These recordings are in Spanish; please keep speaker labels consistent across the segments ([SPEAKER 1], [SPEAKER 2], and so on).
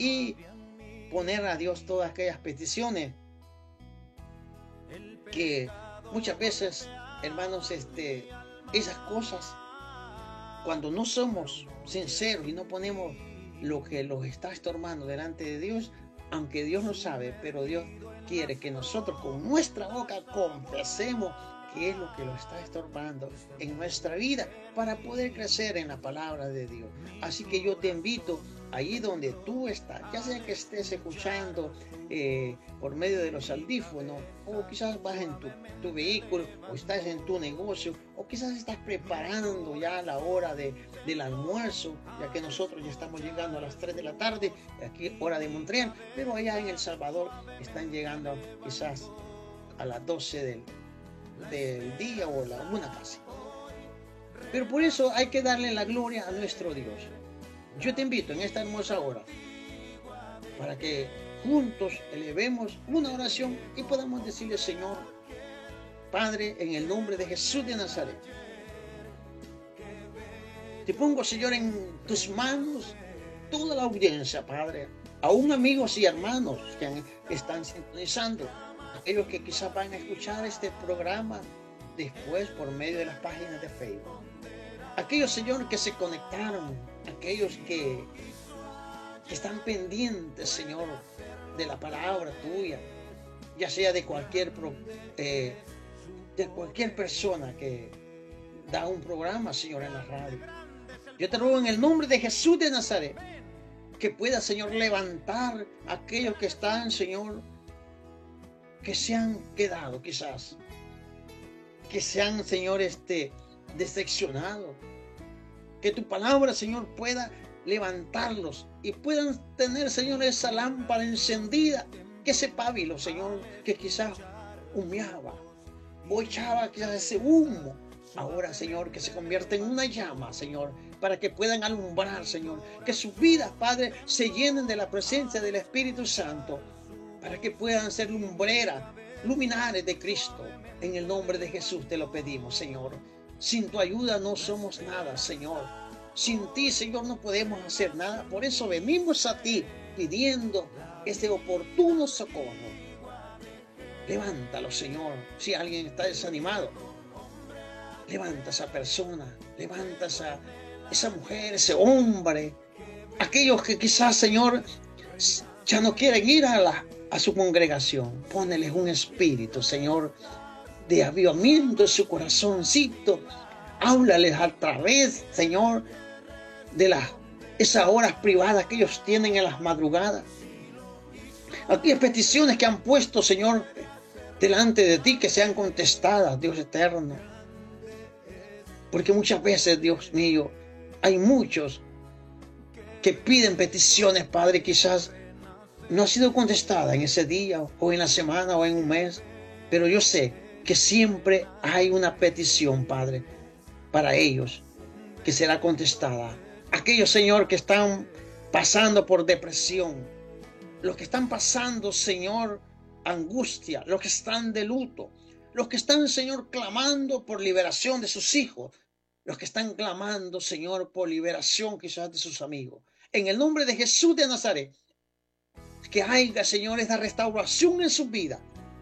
[SPEAKER 1] y poner a Dios todas aquellas peticiones que muchas veces, hermanos, esas cosas, cuando no somos sinceros y no ponemos lo que los está estorbando delante de Dios, aunque Dios lo sabe, pero Dios quiere que nosotros con nuestra boca confesemos qué es lo que lo está estorbando en nuestra vida para poder crecer en la palabra de Dios. Así que yo te invito allí donde tú estás, ya sea que estés escuchando por medio de los audífonos, o quizás vas en tu vehículo, o estás en tu negocio, o quizás estás preparando ya la hora del almuerzo, ya que nosotros ya estamos llegando a las 3 de la tarde, aquí hora de Montreal, pero allá en El Salvador están llegando quizás a las 12 del día o la 1 casi. Pero por eso hay que darle la gloria a nuestro Dios. Yo te invito en esta hermosa hora para que juntos elevemos una oración y podamos decirle: Señor, Padre, en el nombre de Jesús de Nazaret, te pongo, Señor, en tus manos toda la audiencia, Padre, aún amigos y hermanos que están sintonizando, aquellos que quizás van a escuchar este programa después por medio de las páginas de Facebook, aquellos, Señor, que se conectaron, aquellos que están pendientes, Señor, de la palabra tuya, ya sea de cualquier persona que da un programa, Señor, en la radio. Yo te ruego en el nombre de Jesús de Nazaret que pueda, Señor, levantar a aquellos que están, Señor, que se han quedado quizás, que se han, Señor, decepcionado. Que tu palabra, Señor, pueda levantarlos y puedan tener, Señor, esa lámpara encendida, que ese pábilo, Señor, que quizás humeaba o echaba quizás ese humo, ahora, Señor, que se convierta en una llama, Señor, para que puedan alumbrar, Señor, que sus vidas, Padre, se llenen de la presencia del Espíritu Santo, para que puedan ser lumbreras, luminares de Cristo. En el nombre de Jesús te lo pedimos, Señor. Sin tu ayuda no somos nada, Señor. Sin ti, Señor, no podemos hacer nada. Por eso venimos a ti pidiendo ese oportuno socorro. Levántalo, Señor. Si alguien está desanimado, levanta a esa persona, levanta a esa mujer, ese hombre. Aquellos que quizás, Señor, ya no quieren ir a su congregación. Póneles un espíritu, Señor, de avivamiento en su corazoncito. Háblales a través, Señor, de esas horas privadas que ellos tienen en las madrugadas. Aquellas peticiones que han puesto, Señor, delante de ti, que sean contestadas, Dios eterno. Porque muchas veces, Dios mío, hay muchos que piden peticiones, Padre, quizás no ha sido contestada en ese día, o en la semana, o en un mes. Pero yo sé que siempre hay una petición, Padre, para ellos, que será contestada. Aquellos, Señor, que están pasando por depresión, los que están pasando, Señor, angustia, los que están de luto, los que están, Señor, clamando por liberación de sus hijos, los que están clamando, Señor, por liberación quizás de sus amigos. En el nombre de Jesús de Nazaret, que haya, Señor, esa restauración en su vida.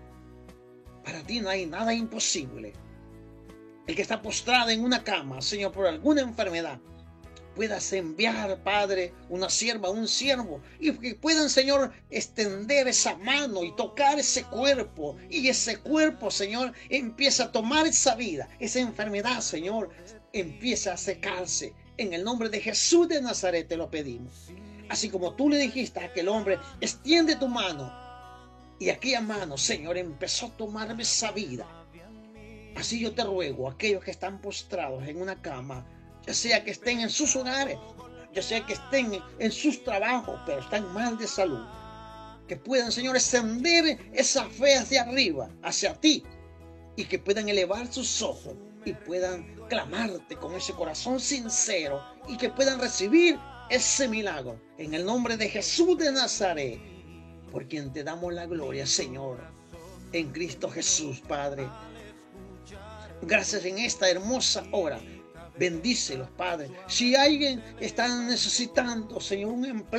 [SPEAKER 1] Para ti no hay nada imposible. El que está postrado en una cama, Señor, por alguna enfermedad, puedas enviar, Padre, una sierva, un siervo, y que puedan, Señor, extender esa mano y tocar ese cuerpo, y ese cuerpo, Señor, empieza a tomar esa vida, esa enfermedad, Señor, empieza a secarse. En el nombre de Jesús de Nazaret te lo pedimos. Así como tú le dijiste a aquel hombre: extiende tu mano, y aquella mano, Señor, empezó a tomar esa vida. Así yo te ruego a aquellos que están postrados en una cama, ya sea que estén en sus hogares, ya sea que estén en sus trabajos, pero están mal de salud, que puedan, Señor, extender esa fe hacia arriba, hacia ti, y que puedan elevar sus ojos y puedan clamarte con ese corazón sincero, y que puedan recibir ese milagro en el nombre de Jesús de Nazaret, por quien te damos la gloria, Señor, en Cristo Jesús, Padre. Gracias en esta hermosa hora. Bendícelos, Padre. Si alguien está necesitando, Señor, un empleo,